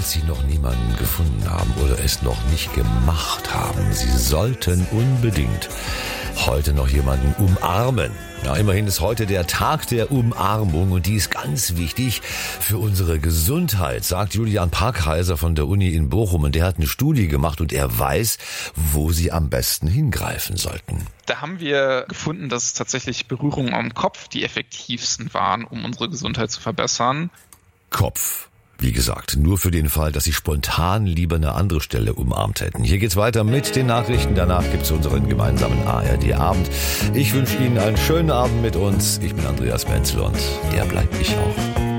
Falls Sie noch niemanden gefunden haben oder es noch nicht gemacht haben, Sie sollten unbedingt heute noch jemanden umarmen. Ja, immerhin ist heute der Tag der Umarmung und die ist ganz wichtig für unsere Gesundheit, sagt Julian Parkheiser von der Uni in Bochum. Und der hat eine Studie gemacht und er weiß, wo Sie am besten hingreifen sollten. Da haben wir gefunden, dass tatsächlich Berührungen am Kopf die effektivsten waren, um unsere Gesundheit zu verbessern. Kopf. Wie gesagt, nur für den Fall, dass Sie spontan lieber eine andere Stelle umarmt hätten. Hier geht's weiter mit den Nachrichten. Danach gibt's unseren gemeinsamen ARD-Abend. Ich wünsche Ihnen einen schönen Abend mit uns. Ich bin Andreas Menzel und der bleibt ich auch.